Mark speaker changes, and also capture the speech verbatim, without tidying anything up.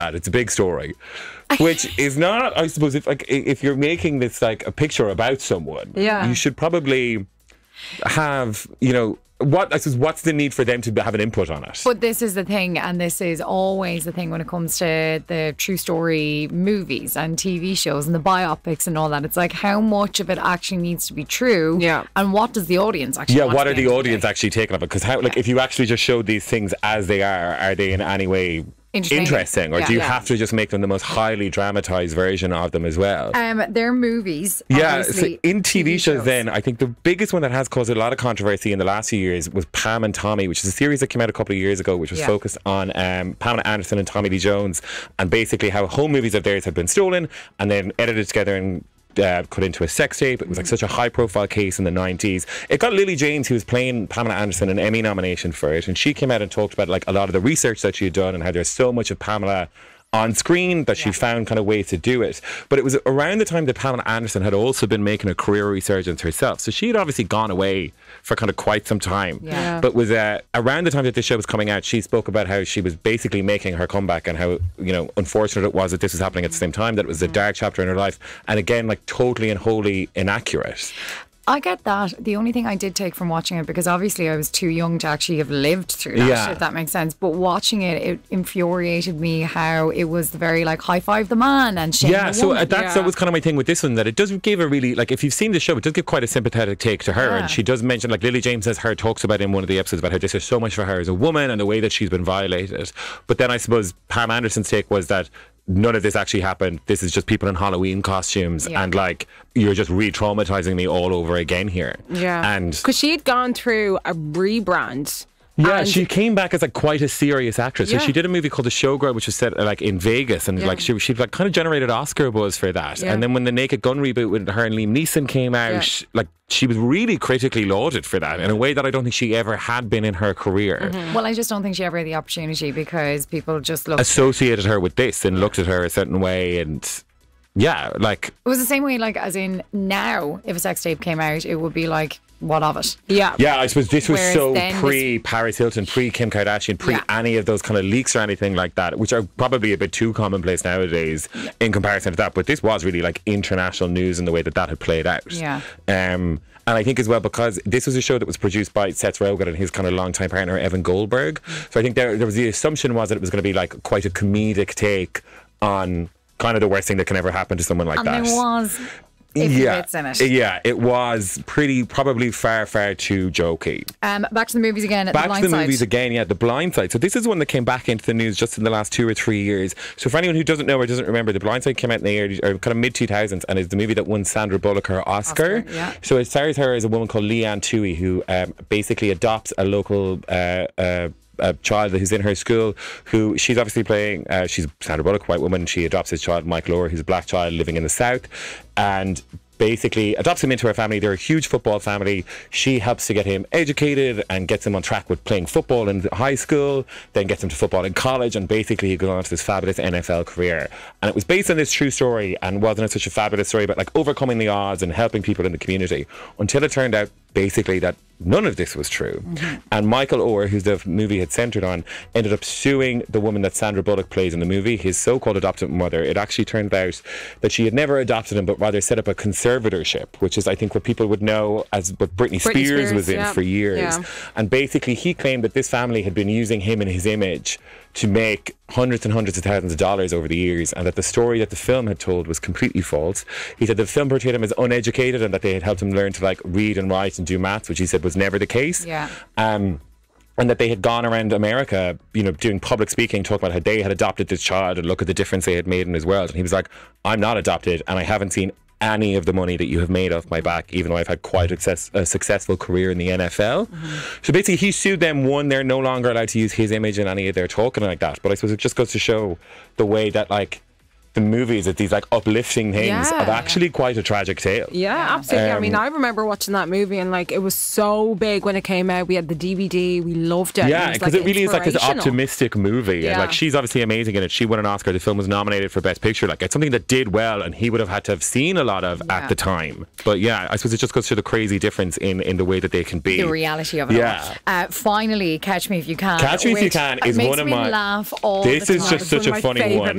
Speaker 1: It's a big story, which is not, I suppose, if like if you're making this like a picture about someone,
Speaker 2: yeah.
Speaker 1: you should probably have, you know, what I suppose what's the need for them to have an input on it?
Speaker 3: But this is the thing, and this is always the thing when it comes to the true story movies and T V shows and the biopics and all that. It's like how much of it actually needs to be true,
Speaker 2: yeah,
Speaker 3: and what does the audience actually?
Speaker 1: Yeah,
Speaker 3: want
Speaker 1: what
Speaker 3: to
Speaker 1: are the audience actually taking of it? Because how, like,
Speaker 3: yeah.
Speaker 1: if you actually just showed these things as they are, are they in any way interesting, or
Speaker 3: yeah,
Speaker 1: do you
Speaker 3: yeah.
Speaker 1: have to just make them the most highly dramatized version of them as well?
Speaker 3: Um, they're movies.
Speaker 1: Yeah, so in T V,
Speaker 3: T V
Speaker 1: shows,
Speaker 3: shows,
Speaker 1: then I think the biggest one that has caused a lot of controversy in the last few years was Pam and Tommy, which is a series that came out a couple of years ago, which was
Speaker 3: yeah.
Speaker 1: focused on um, Pamela Anderson and Tommy Lee Jones, and basically how home movies of theirs had been stolen and then edited together and Uh, cut into a sex tape. It was like such a high profile case in the nineties. It got Lily James, who was playing Pamela Anderson, an Emmy nomination for it, and she came out and talked about like a lot of the research that she had done and how there's so much of Pamela on screen that she
Speaker 3: yeah.
Speaker 1: found kind of ways to do it. But it was around the time that Pamela Anderson had also been making a career resurgence herself, so she had obviously gone away for kind of quite some time.
Speaker 3: Yeah.
Speaker 1: But was uh, around the time that this show was coming out, she spoke about how she was basically making her comeback and how, you know, unfortunate it was that this was happening at the same time, that it was a dark chapter in her life, and again, like totally and wholly inaccurate.
Speaker 3: I get that. The only thing I did take from watching it, because obviously I was too young to actually have lived through that,
Speaker 1: Yeah.
Speaker 3: if that makes sense. But watching it, it infuriated me how it was the very like high five the man and shame
Speaker 1: Yeah,
Speaker 3: the
Speaker 1: so
Speaker 3: woman.
Speaker 1: uh, that's
Speaker 2: Yeah.
Speaker 1: that was kind of my thing with this one, that it does give a really, like, if you've seen the show, it does give quite a sympathetic take to her,
Speaker 3: Yeah.
Speaker 1: and she does mention, like, Lily James says her talks about in one of the episodes about how this is so much for her as a woman and the way that she's been violated. But then I suppose Pam Anderson's take was that none of this actually happened. This is just people in Halloween costumes,
Speaker 3: Yeah.
Speaker 1: and like you're just re-traumatizing me all over again here.
Speaker 2: Yeah.
Speaker 1: And
Speaker 2: because she had gone through a rebrand.
Speaker 1: yeah,
Speaker 2: and
Speaker 1: she came back as like quite a serious actress.
Speaker 2: Yeah.
Speaker 1: So she did a movie called The Showgirl, which was set uh, like in Vegas, and
Speaker 2: Yeah.
Speaker 1: like she she like kind of generated Oscar buzz for that.
Speaker 2: Yeah.
Speaker 1: And then when the Naked Gun reboot with her and Liam Neeson came out,
Speaker 2: Yeah.
Speaker 1: like she was really critically lauded for that in a way that I don't think she ever had been in her career.
Speaker 2: Mm-hmm.
Speaker 3: Well, I just don't think she ever had the opportunity because people just looked.
Speaker 1: Associated her with this and looked at her a certain way, and yeah, like
Speaker 3: It was the same way, like, as in now, if a sex tape came out, it would be like, what of it?
Speaker 2: Yeah.
Speaker 1: yeah, I suppose this was
Speaker 3: Whereas
Speaker 1: so
Speaker 3: then
Speaker 1: pre Paris Hilton, pre Kim Kardashian, pre
Speaker 3: Yeah.
Speaker 1: any of those kind of leaks or anything like that, which are probably a bit too commonplace nowadays in comparison to that. But this was really like international news in the way that that had played out.
Speaker 3: Yeah.
Speaker 1: Um, and I think as well, because this was a show that was produced by Seth Rogen and his kind of longtime partner Evan Goldberg. So I think there, there was the assumption was that it was going to be like quite a comedic take on kind of the worst thing that can ever happen to someone like
Speaker 3: And
Speaker 1: that.
Speaker 3: there was iffy
Speaker 1: yeah,
Speaker 3: bits in it.
Speaker 1: yeah, it was pretty, probably far, far too jokey.
Speaker 3: Um, back to the movies again. At
Speaker 1: Back
Speaker 3: the
Speaker 1: to
Speaker 3: Blind
Speaker 1: the
Speaker 3: Side.
Speaker 1: movies again, yeah, The Blind Side. So this is one that came back into the news just in the last two or three years. So for anyone who doesn't know or doesn't remember, The Blind Side came out in the early, or kind of mid two thousands, and is the movie that won Sandra Bullock her Oscar.
Speaker 3: Oscar, yeah.
Speaker 1: So it stars her as a woman called Leanne Toohey, who um, basically adopts a local uh, uh, a child who's in her school, who she's obviously playing, uh, she's Sandra Bullock, white woman. She adopts his child, Mike Lower, who's a black child living in the South, and basically adopts him into her family. They're a huge football family. She helps to get him educated and gets him on track with playing football in high school, then gets him to football in college, and basically he goes on to this fabulous N F L career. And it was based on this true story, and wasn't it such a fabulous story about like overcoming the odds and helping people in the community, until it turned out basically that none of this was true. Mm-hmm. And Michael Orr, who the movie had centred on, ended up suing the woman that Sandra Bullock plays in the movie, his so-called adoptive mother. It actually turned out that she had never adopted him, but rather set up a conservatorship, which is I think what people would know as what Britney,
Speaker 2: Britney
Speaker 1: Spears,
Speaker 2: Spears
Speaker 1: was in
Speaker 2: yeah.
Speaker 1: for years.
Speaker 2: Yeah.
Speaker 1: And basically he claimed that this family had been using him and his image to make hundreds and hundreds of thousands of dollars over the years, and that the story that the film had told was completely false. He said the film portrayed him as uneducated and that they had helped him learn to like read and write and do maths, which he said was never the case.
Speaker 3: Yeah.
Speaker 1: Um, and that they had gone around America, you know, doing public speaking, talking about how they had adopted this child and look at the difference they had made in his world. And he was like, I'm not adopted, and I haven't seen any of the money that you have made off my back, even though I've had quite a, success, a successful career in the N F L. Mm-hmm. So basically he sued them. One, they're no longer allowed to use his image in any of their talking like that. But I suppose it just goes to show the way that like the movies as these like uplifting things
Speaker 2: Yeah.
Speaker 1: of actually quite a tragic tale.
Speaker 2: Yeah, absolutely. I mean,
Speaker 1: Um,
Speaker 2: I remember watching that movie and like it was so big when it came out. We had the D V D, we loved it.
Speaker 1: Yeah,
Speaker 2: was,
Speaker 1: because
Speaker 2: like,
Speaker 1: it really is like this
Speaker 2: inspirational.
Speaker 1: optimistic movie, and
Speaker 3: Yeah.
Speaker 1: like she's obviously amazing in it. She won an Oscar. The film was nominated for Best Picture. Like it's something that did well, and he would have had to have seen a lot of
Speaker 3: Yeah.
Speaker 1: at the time. But yeah, I suppose it just goes to the crazy difference in in the way that they can be.
Speaker 3: The reality of it
Speaker 1: Yeah.
Speaker 3: all. Uh, finally, Catch Me If You Can.
Speaker 1: Catch Me If You
Speaker 3: which
Speaker 1: Can is
Speaker 3: makes
Speaker 1: one of
Speaker 3: me
Speaker 1: my-
Speaker 3: laugh all
Speaker 1: This
Speaker 3: the
Speaker 1: is
Speaker 3: time.
Speaker 1: just
Speaker 2: It's one
Speaker 1: such
Speaker 2: of
Speaker 1: a
Speaker 2: my
Speaker 1: funny
Speaker 2: favourite
Speaker 1: one.